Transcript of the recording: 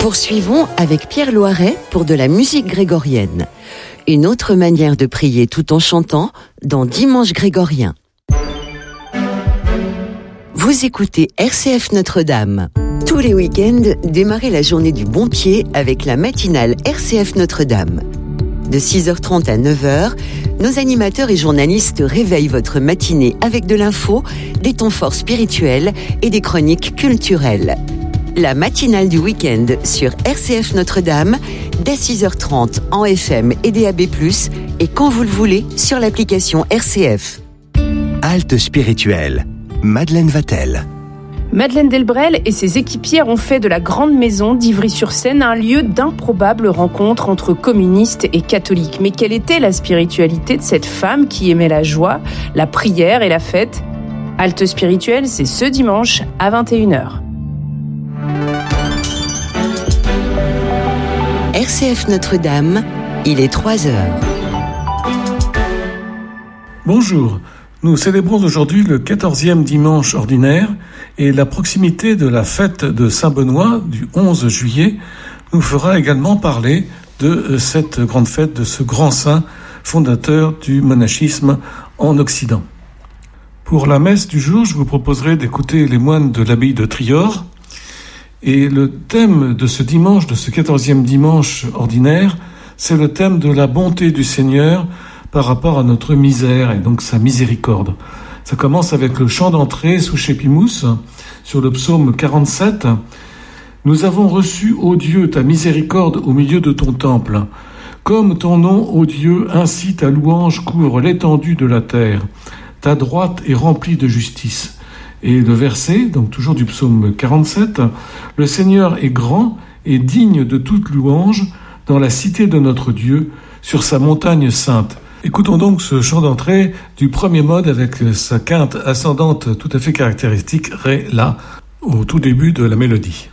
Poursuivons avec Pierre Loiret pour de la musique grégorienne. Une autre manière de prier tout en chantant dans Dimanche grégorien. Vous écoutez RCF Notre-Dame. Tous les week-ends, démarrez la journée du bon pied avec la matinale RCF Notre-Dame. De 6h30 à 9h, nos animateurs et journalistes réveillent votre matinée avec de l'info, des temps forts spirituels et des chroniques culturelles. La matinale du week-end sur RCF Notre-Dame, dès 6h30 en FM et DAB+, et quand vous le voulez sur l'application RCF. Halte spirituelle, Madeleine Vatel. Madeleine Delbrel et ses équipières ont fait de la Grande Maison d'Ivry-sur-Seine un lieu d'improbables rencontres entre communistes et catholiques. Mais quelle était la spiritualité de cette femme qui aimait la joie, la prière et la fête ? Halte spirituelle, c'est ce dimanche à 21h. RCF Notre-Dame, il est 3h. Bonjour, nous célébrons aujourd'hui le 14e dimanche ordinaire et la proximité de la fête de Saint-Benoît du 11 juillet nous fera également parler de cette grande fête, de ce grand saint fondateur du monachisme en Occident. Pour la messe du jour, je vous proposerai d'écouter les moines de l'abbaye de Trior. Et le thème de ce dimanche, de ce 14e dimanche ordinaire, c'est le thème de la bonté du Seigneur par rapport à notre misère et donc sa miséricorde. Ça commence avec le chant d'entrée sous Chépimus, sur le psaume 47. « Nous avons reçu, ô Dieu, ta miséricorde au milieu de ton temple. Comme ton nom, ô Dieu, ainsi ta louange couvre l'étendue de la terre. Ta droite est remplie de justice. » Et le verset, donc toujours du psaume 47, « Le Seigneur est grand et digne de toute louange dans la cité de notre Dieu, sur sa montagne sainte. » Écoutons donc ce chant d'entrée du premier mode avec sa quinte ascendante tout à fait caractéristique, Ré, La, au tout début de la mélodie.